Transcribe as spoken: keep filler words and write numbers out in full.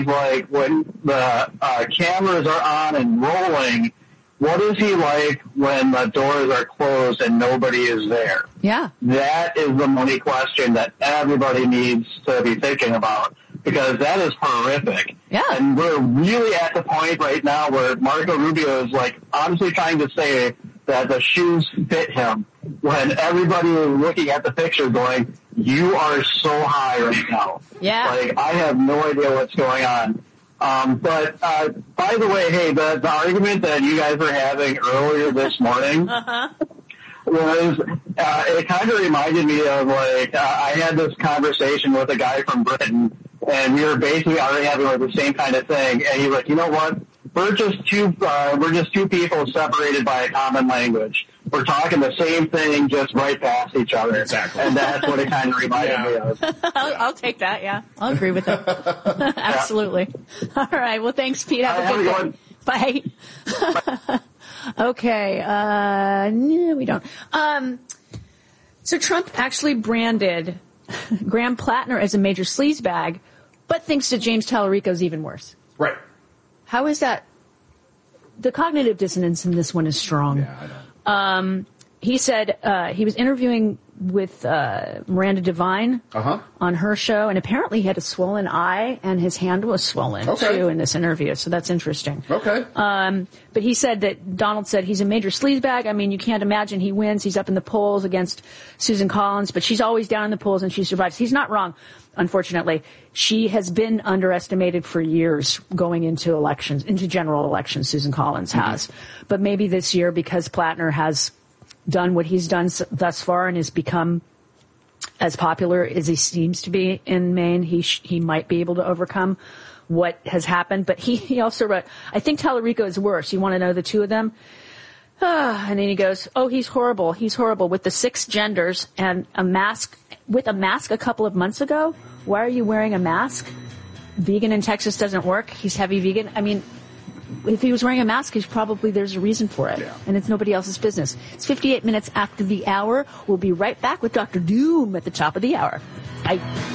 like when the uh, cameras are on and rolling, what is he like when the doors are closed and nobody is there? Yeah. That is the money question that everybody needs to be thinking about, because that is horrific. Yeah. And we're really at the point right now where Marco Rubio is like honestly trying to say that the shoes fit him, when everybody is looking at the picture going, you are so high right now. Yeah. Like, I have no idea what's going on. Um, but, uh, by the way, hey, the, the argument that you guys were having earlier this morning uh-huh. was, uh, it kind of reminded me of, like, uh, I had this conversation with a guy from Britain, and we were basically already having like, the same kind of thing, and he's like, you know what? We're just two, uh, we're just two people separated by a common language. We're talking the same thing, just right past each other. Exactly. And that's what it kind of reminded yeah. me of. I'll, I'll take that, yeah. I'll agree with that. Absolutely. All right. Well, thanks, Pete. Have All a right, good day. Bye. Bye. Okay. Uh, no, we don't. Um, so Trump actually branded Graham Plattner as a major sleazebag, but thinks that James Tallarico is even worse. Right. How is that? The cognitive dissonance in this one is strong. Yeah, I know. Um, he said uh, he was interviewing with uh, Miranda Devine uh-huh. on her show, and apparently he had a swollen eye, and his hand was swollen, okay. too, in this interview, so that's interesting. Okay. Um, but he said that Donald said he's a major sleazebag. I mean, you can't imagine he wins. He's up in the polls against Susan Collins, but she's always down in the polls, and she survives. He's not wrong, unfortunately. She has been underestimated for years going into elections, into general elections, Susan Collins has. Mm-hmm. But maybe this year, because Plattner has done what he's done thus far and has become as popular as he seems to be in Maine, he sh- he might be able to overcome what has happened. But he, he also wrote, I think Tallarico is worse. You want to know the two of them? Ah, and then he goes, oh, he's horrible. He's horrible with the six genders and a mask, with a mask a couple of months ago. Why are you wearing a mask? Vegan in Texas doesn't work. He's heavy vegan. I mean, if he was wearing a mask, he's probably there's a reason for it. Yeah. And it's nobody else's business. It's fifty-eight minutes after the hour. We'll be right back with Doctor Doom at the top of the hour. Bye.